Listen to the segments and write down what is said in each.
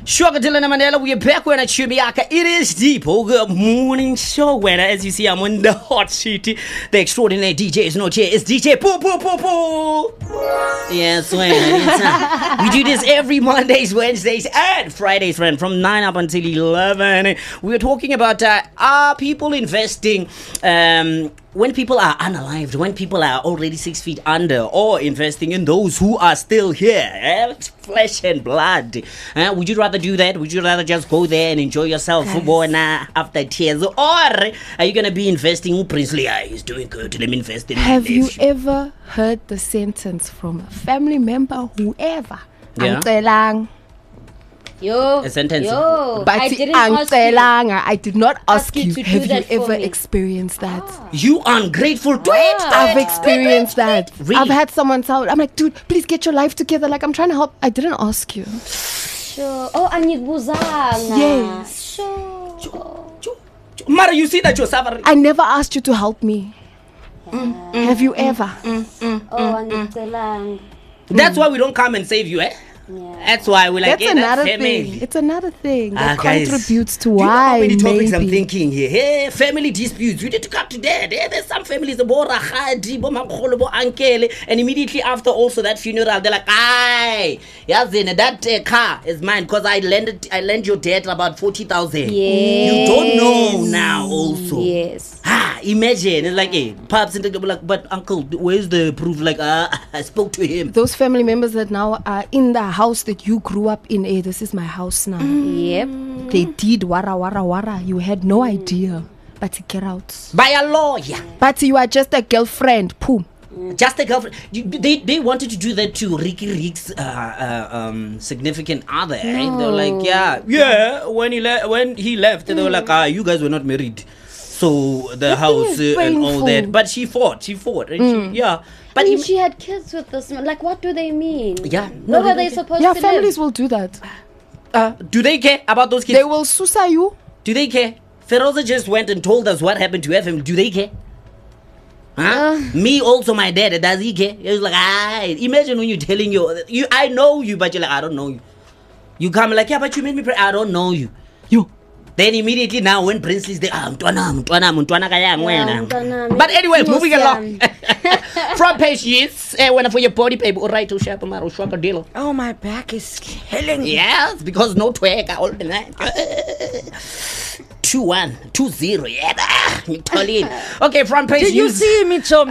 Sugar Dylan and Mandela, we are back when at Chumiaka. It is the Poga Morning Show. When, as you see, I'm on the hot seat. The extraordinary DJ is not here. It's DJ Poo Poo Poo Poo. Yes, when we do this every Mondays, Wednesdays, and Fridays, friend, from 9 up until 11. We're talking about are people investing when people are unalived, when people are already 6 feet under, or investing in those who are still here, flesh and blood. Would you rather do that? Would you rather just go there and enjoy yourself after tears? Or are you going to be investing? Oh, Prince Leah is doing good. Let me invest in Have you ever heard the sentence from a family member, whoever? Yeah. Yo, a sentence. But I did not ask you. Have you ever experienced that? You ungrateful twit. I've experienced that. Really? I've had someone tell, I'm like, dude, please get your life together. Like, I'm trying to help. I didn't ask you. Sure. Oh, anibuzana. Yes. Sure. Mara, you see that you're suffering. I never asked you to help me. Have you ever? Oh, That's why we don't come and save you, eh? Yeah. That's why we're like, that's another thing. It's ananother thing that contributes to why. Do you know how many topics maybe I'm thinking here? Hey, family disputes. We need to cut to that. There's some families, bo uncle, and immediately after also that funeral, they're like, aye, that car is mine because I lent your dad about 40,000. Yes. You don't know now also. Yes. Imagine it's like, hey, pops and they'll be like, but uncle, where's the proof? Like, I spoke to him. Those family members that now are in the house that you grew up in, this is my house now. Yep. They did wara. You had no idea. But get out. By a lawyer. But you are just a girlfriend. Poo. Just a girlfriend. They wanted to do that to Ricky Rick's significant other. No. Right? They were like, yeah. When he left, they were like, you guys were not married. So the house and all that. But she fought. And But she had kids with this man. Like, what do they mean? Yeah. Where were they supposed to live? Yeah, families will do that. Do they care about those kids? They will susa you. Do they care? Feroza just went and told us what happened to her family. Do they care? Me also, my dad, does he care? He was like, imagine when you're telling you, I know you, but you're like, I don't know you. You come like, yeah, but you made me pray. I don't know you. Then immediately now when Prince is there, mtwana kaya. But anyway, moving along. Front page, yes. When for your body paper, alright to share a deal. Oh, my back is killing me. Yes, because no twag all the night. 2-1, 2-0, yeah. Okay, front page. Did you see me, Chum?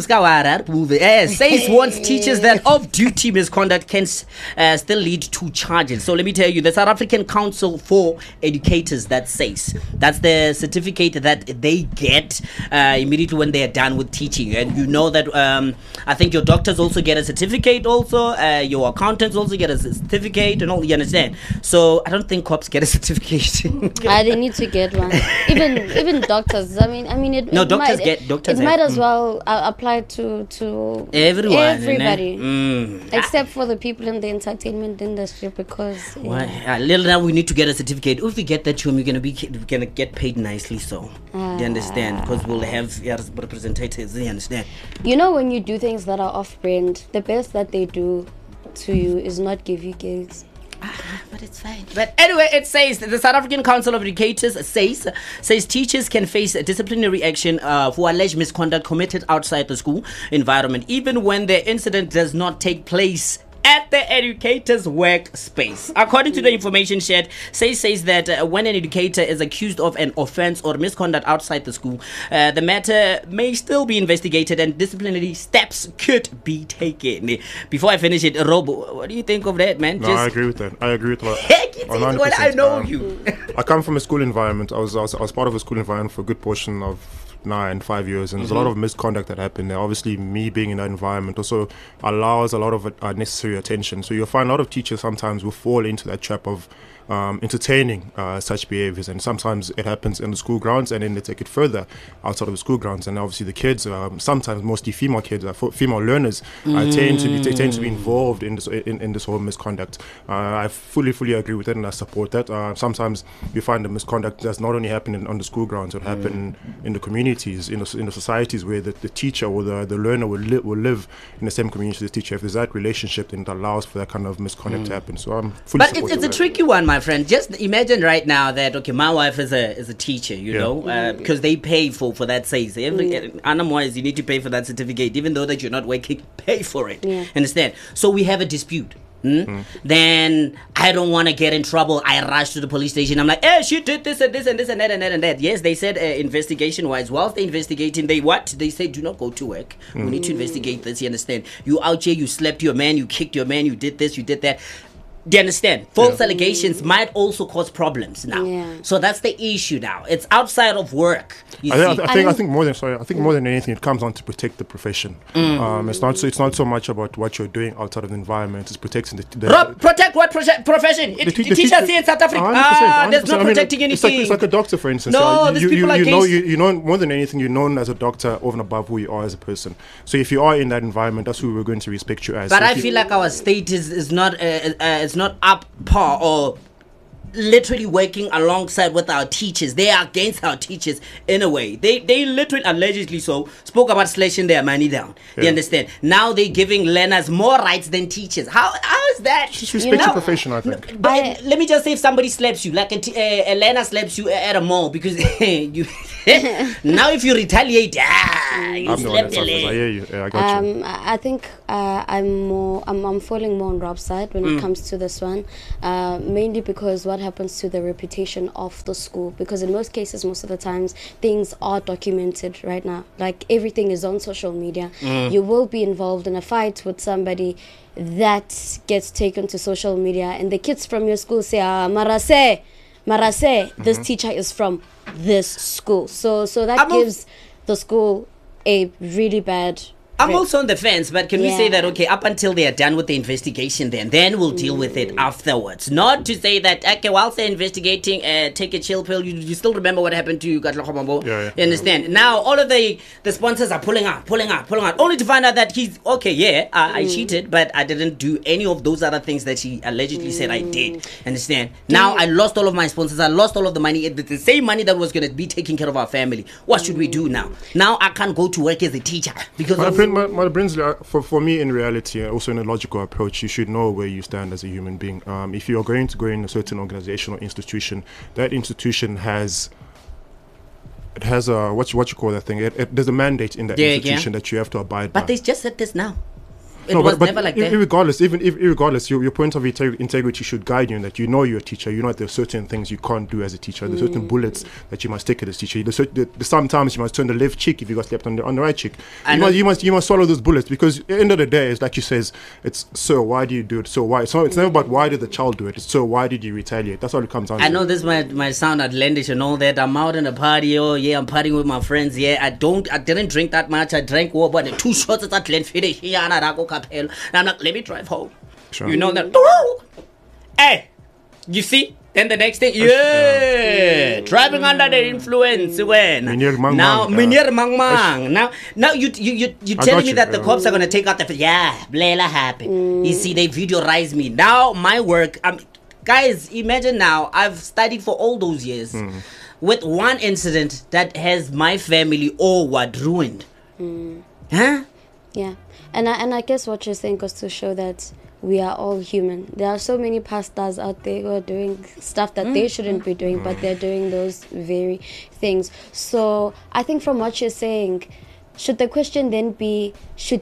SACE warns teachers that off-duty misconduct can still lead to charges. So let me tell you, the South African Council for Educators, that SACE, that's the certificate that they get immediately when they are done with teaching. And you know that I think your doctors also get a certificate also, your accountants also get a certificate and all, you understand? So I don't think cops get a certificate. They need to get one. Even doctors. I mean, doctors might as well apply to everybody, except for the people in the entertainment industry because. Little now we need to get a certificate. If we get that, we're gonna get paid nicely. So you understand? Because we'll have representatives. You understand? You know, when you do things that are off-brand, the best that they do to you is not give you gigs. But it's fine. But anyway, it says the South African Council of Educators says teachers can face disciplinary action for alleged misconduct committed outside the school environment, even when the incident does not take place at the educator's workspace. According to the information shared, says that when an educator is accused of an offense or misconduct outside the school, the matter may still be investigated and disciplinary steps could be taken. Before I finish it, Robo, what do you think of that, man? No, I agree with that. I agree with that. Heck, well, I know you. I come from a school environment. I was part of a school environment for a good portion of 5 years, and there's a lot of misconduct that happened there. Obviously, me being in that environment also allows a lot of necessary attention. So you'll find a lot of teachers sometimes will fall into that trap of entertaining such behaviors, and sometimes it happens in the school grounds, and then they take it further outside of the school grounds. And obviously, the kids, sometimes mostly female kids, female learners, tend to be involved in this whole misconduct. I fully agree with it, and I support that. Sometimes you find the misconduct does not only happen on the school grounds; it happen in the community communities, in the societies where the teacher or the learner will live in the same community as the teacher, if there's that relationship, then it allows for that kind of misconduct to happen. So I'm fully supportive. But it's a tricky one, my friend. Just imagine right now that, okay, my wife is a teacher, you know, because they pay for that says. Otherwise, you need to pay for that certificate, even though that you're not working, pay for it. Yeah. Understand? So we have a dispute. Then I don't want to get in trouble. I rush to the police station. I'm like, hey, she did this and this and this and that and that and that. Yes, they said investigation wise. Whilst they're investigating, they say do not go to work. We need to investigate this. You understand? You out here, you slept your man, you kicked your man, you did this, you did that. Do you understand? False allegations might also cause problems now. Yeah. So that's the issue now. It's outside of work. I think more than anything, it comes down to protect the profession. It's not so much about what you're doing outside of the environment. It's protecting the protect what profession? The teachers here in South Africa. 100%. There's no protecting anything. It's like a doctor, for instance. No, there's people like this. You know more than anything, you're known as a doctor over and above who you are as a person. So if you are in that environment, that's who we're going to respect you as. But I feel like our state is not not up par or literally working alongside with our teachers. They are against our teachers in a way. They literally, allegedly so, spoke about slashing their money down. You understand? Now they're giving learners more rights than teachers. How is that? Just respect your profession, I think. But let me just say, if somebody slaps you, like a learner slaps you at a mall because you now if you retaliate, you slapped the learner. I hear you. I got you. I think I'm falling more on Rob's side when it comes to this one, mainly because what happens to the reputation of the school, because in most cases, most of the times, things are documented right now. Like everything is on social media. You will be involved in a fight with somebody that gets taken to social media, and the kids from your school say, Marase, this teacher is from this school. So that gives the school a really bad... I'm also on the fence, but can we say that, okay, up until they are done with the investigation, then we'll deal with it afterwards. Not to say that, okay, whilst they're investigating, take a chill pill. You still remember what happened to you, Gatlokobambo? You understand? Now, all of the sponsors are pulling out, only to find out that he's, okay, I cheated, but I didn't do any of those other things that he allegedly said I did. Understand? Now, I lost all of my sponsors. I lost all of the money. The same money that was going to be taking care of our family. What should we do now? Now, I can't go to work as a teacher because for me, in reality, also in a logical approach, you should know where you stand as a human being. If you are going to go in a certain organization or institution, that institution has a what you call that thing? There's a mandate in that institution that you have to abide by. But they just said this now. It was never like that. Regardless, your point of integrity should guide you in that you know you're a teacher. You know that there are certain things you can't do as a teacher. There's certain bullets that you must take as a teacher. Sometimes you must turn the left cheek if you got slapped on the right cheek. You must swallow those bullets, because at the end of the day, it's like you says, it's so why do you do it? So why? So it's never about why did the child do it. It's so why did you retaliate? That's all it comes down to. I know this might sound outlandish and all that. I'm out in a party. Oh yeah, I'm partying with my friends. Yeah, I didn't drink that much. I drank but 2 shots at that Glenfiddich here and and I'm like, let me drive home. Sure. You know that. Hey, you see? Then the next thing, driving under the influence. When now, Minir Mang Mang. Now you telling me that the cops are gonna take out the Blela happen. You see, they videorize me. Now my work. Guys, imagine now. I've studied for all those years with one incident that has my family ruined. Huh? Yeah, and I guess what you're saying goes to show that we are all human. There are so many pastors out there who are doing stuff that they shouldn't be doing, but they're doing those very things. So I think from what you're saying, should the question then be,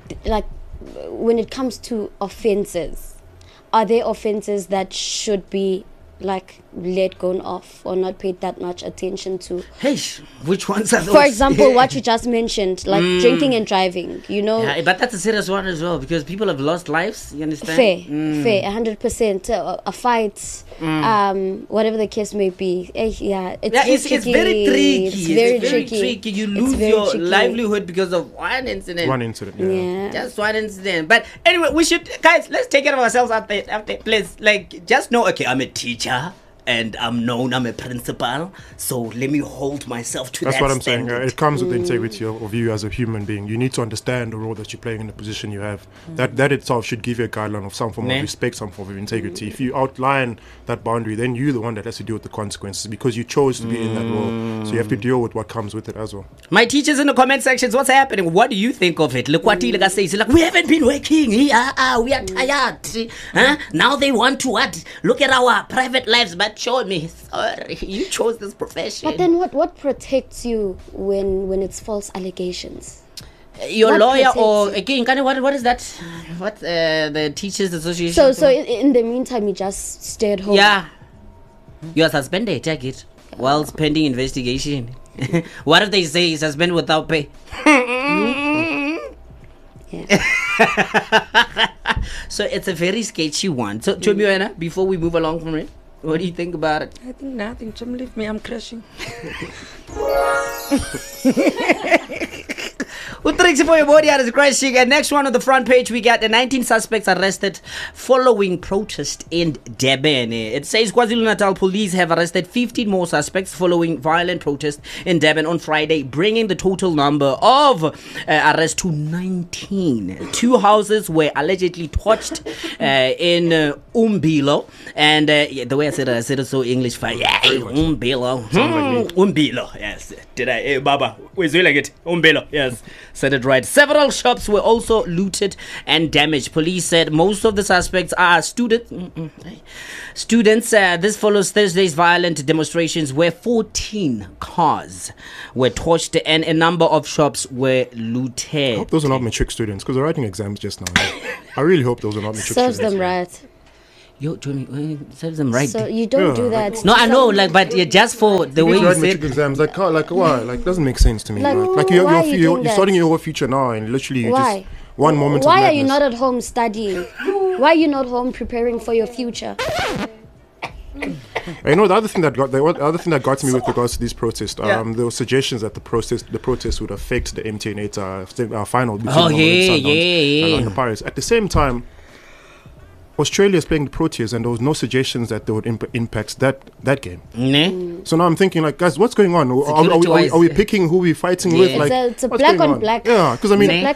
when it comes to offenses, are there offenses that should be let go of or not paid that much attention to? Hey, which ones are those? For example, what you just mentioned, drinking and driving, Yeah, but that's a serious one as well, because people have lost lives, you understand? Fair, 100%. A fight, whatever the case may be. It's very tricky. It's very tricky. You lose your livelihood because of one incident. Yeah. Just one incident. But anyway, let's take care of ourselves out there, please. Just know, okay, I'm a teacher. and I'm known, I'm a principal, so let me hold myself to That's that what I'm saying. standard. It comes with the integrity of you as a human being. You need to understand the role that you're playing in the position you have. That itself should give you a guideline of some form Ne? of respect, some form of integrity. If you outline that boundary, then you're the one that has to deal with the consequences because you chose to be in that role. So you have to deal with what comes with it as well. My teachers in the comment sections, what's happening? What do you think of it? Look what Ilika says. Like, we haven't been working. We are tired. Huh? Now they want to what? Look at our private lives. But show me. Sorry, you chose this profession. But then what protects you when it's false allegations? Your what lawyer protects or you? again, what is that? What the teachers association? So in the meantime, you just stay at home. yeah, you are suspended. Take it while pending investigation. What if they say suspend without pay? Yeah. So it's a very sketchy one. So Chomiwena, before we move along from it, what do you think about it? I think nothing. Chum, leave me. I'm crashing. Utrixi for your body is crashing. And next one on the front page, we got the 19 suspects arrested following protest in Durban. It says KwaZulu-Natal police have arrested 15 more suspects following violent protest in Durban on Friday, bringing the total number of arrests to 19. 2 houses were allegedly torched in Umbilo. And the way I said it so English. Yeah, Umbilo. Umbilo. Yes. Did I? Hey, Baba. Where's you like it? Umbilo. Yes. Said it right. Several shops were also looted and damaged. Police said most of the suspects are students. This follows Thursday's violent demonstrations where 14 cars were torched and a number of shops were looted. I hope those are not matric students because they're writing exams just now. I really hope those are not matric Serves students. them right. Yo, Johnny, serves them right. So you don't do that. No, I know, like, but just for the way You you write matric said. exams, like why? Like doesn't make sense to me. Like, Like why are you doing you're that? starting your whole future now, and literally you Why? just one moment. Why of are you madness. not at home studying? Why are you not home preparing for your future? You know, the other thing that got me with regards to these protests, there were suggestions that the protest would affect the MTN 8 final between Mamelodi Sundowns and the Pirates. At the same time, Australia is playing the Proteas, and there was no suggestions that they would impact that game. Ne? So now I'm thinking, like, guys, what's going on? Are we Security-wise, picking who we're fighting with? Yeah. Like, It's a what's black going on black. Yeah, because I mean, Ne?